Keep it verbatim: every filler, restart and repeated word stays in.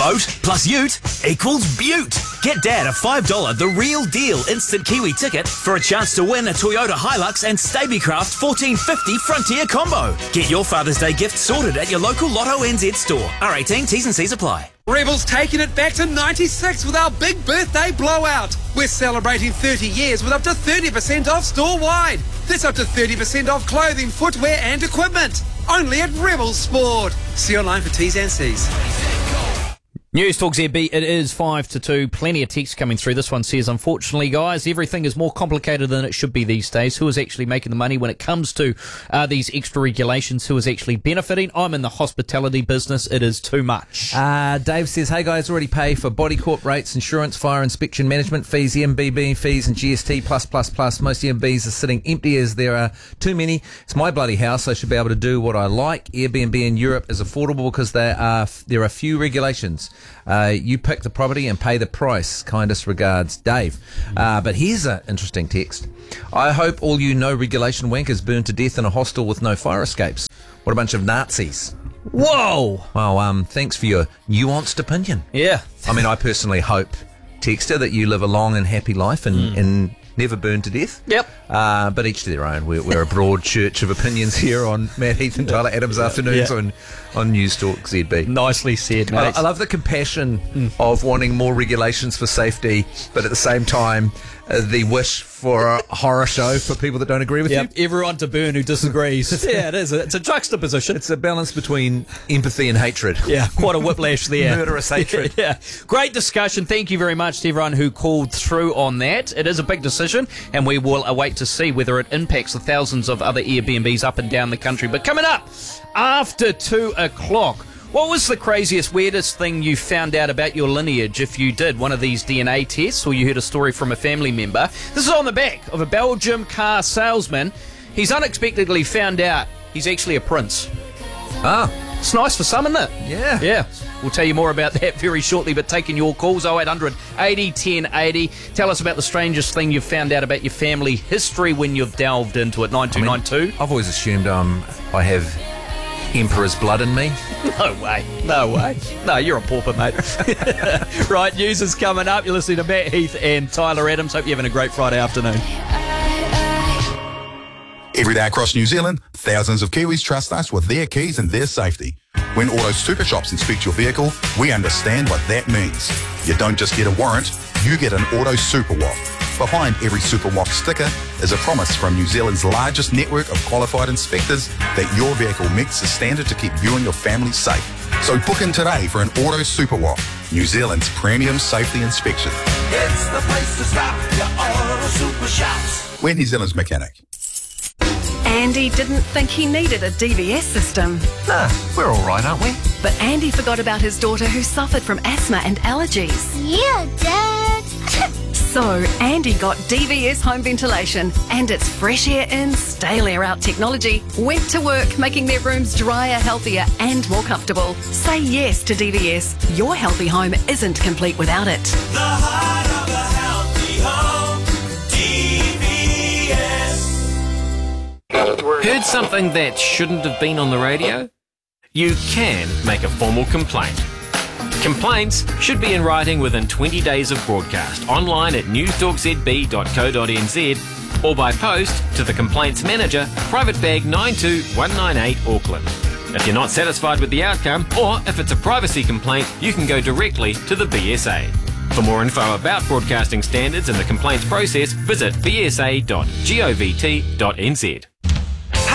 Boat plus ute equals beaut. Get Dad a five dollars The Real Deal instant Kiwi ticket for a chance to win a Toyota Hilux and Stabicraft fourteen fifty Frontier combo. Get your Father's Day gift sorted at your local Lotto N Z store. R eighteen, T's and C's apply. Rebel's taking it back to ninety-six with our big birthday blowout. We're celebrating thirty years with up to thirty percent off store-wide. That's up to thirty percent off clothing, footwear and equipment. Only at Rebel Sport. See online for T's and C's. News Talk Z B, it is five to two. Plenty of text coming through. This one says, unfortunately, guys, everything is more complicated than it should be these days. Who is actually making the money when it comes to uh, these extra regulations? Who is actually benefiting? I'm in the hospitality business. It is too much. Uh, Dave says, hey guys, already pay for body corp rates, insurance, fire inspection, management fees, M B B fees and G S T plus plus plus. Most M Bs are sitting empty as there are too many. It's my bloody house. I should be able to do what I like. Airbnb in Europe is affordable because there are, there are few regulations. Uh, you pick the property and pay the price. Kindest regards, Dave. Uh, but here's an interesting text. I hope all you no regulation wankers burn to death in a hostel with no fire escapes. What a bunch of Nazis. Whoa! Well, um, thanks for your nuanced opinion. Yeah. I mean, I personally hope, Texter, that you live a long and happy life and, mm. and never burn to death. Yep. Uh, but each to their own. We're, we're a broad church of opinions here on Matt Heath and Tyler Adams afternoons yeah. on, on News Talk Z B. Nicely said, I, mate. I love the compassion mm. of wanting more regulations for safety, but at the same time, uh, the wish for a horror show for people that don't agree with yep. you. Everyone to burn who disagrees. Yeah, it is. It's a juxtaposition. It's a balance between empathy and hatred. Yeah, quite a whiplash there. Murderous hatred. Yeah. Great discussion. Thank you very much to everyone who called through on that. It is a big decision, and we will await to see whether it impacts the thousands of other Airbnbs up and down the country. But coming up, after two o'clock, what was the craziest, weirdest thing you found out about your lineage if you did one of these D N A tests or you heard a story from a family member? This is on the back of a Belgium car salesman. He's unexpectedly found out he's actually a prince. Ah. It's nice for some, isn't it? Yeah. Yeah. We'll tell you more about that very shortly, but taking your calls, oh eight hundred eighty ten eighty. Tell us about the strangest thing you've found out about your family history when you've delved into it. nine two nine two. I mean, I've always assumed um, I have Emperor's blood in me. No way. No way. No, you're a pauper, mate. Right, news is coming up. You're listening to Matt Heath and Tyler Adams. Hope you're having a great Friday afternoon. Every day across New Zealand, thousands of Kiwis trust us with their keys and their safety. When Auto Super Shops inspect your vehicle, we understand what that means. You don't just get a warrant, you get an Auto Super W A F. Behind every Super W A F sticker is a promise from New Zealand's largest network of qualified inspectors that your vehicle meets the standard to keep you and your family safe. So book in today for an Auto Super W A F, New Zealand's premium safety inspection. It's the place to stop, your Auto Super Shops. We're New Zealand's mechanic. Andy didn't think he needed a D V S system. Nah, we're all right, aren't we? But Andy forgot about his daughter who suffered from asthma and allergies. Yeah, Dad. So Andy got D V S home ventilation and its fresh air in, stale air out technology went to work making their rooms drier, healthier and more comfortable. Say yes to D V S. Your healthy home isn't complete without it. The heart of a healthy home, D V S. Heard something that shouldn't have been on the radio? You can make a formal complaint. Complaints should be in writing within twenty days of broadcast, online at news talk z b dot co dot n z or by post to the Complaints Manager, Private Bag nine two one nine eight, Auckland. If you're not satisfied with the outcome, or if it's a privacy complaint, you can go directly to the B S A. For more info about broadcasting standards and the complaints process, visit b s a dot govt dot n z.